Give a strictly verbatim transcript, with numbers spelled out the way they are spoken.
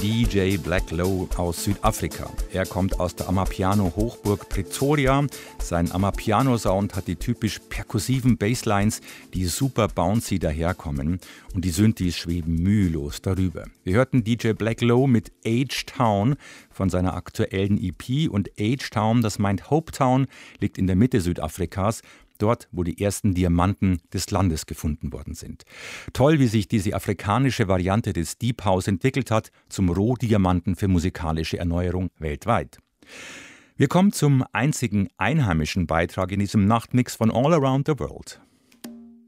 D J Black Low aus Südafrika. Er kommt aus der Amapiano-Hochburg Pretoria. Sein Amapiano-Sound hat die typisch perkussiven Basslines, die super bouncy daherkommen, und die Synthes schweben mühelos darüber. Wir hörten D J Black Low mit H-Town von seiner aktuellen E P, und H-Town, das meint Hope Town, liegt in der Mitte Südafrikas, dort, wo die ersten Diamanten des Landes gefunden worden sind. Toll, wie sich diese afrikanische Variante des Deep House entwickelt hat, zum Rohdiamanten für musikalische Erneuerung weltweit. Wir kommen zum einzigen einheimischen Beitrag in diesem Nachtmix von All Around the World.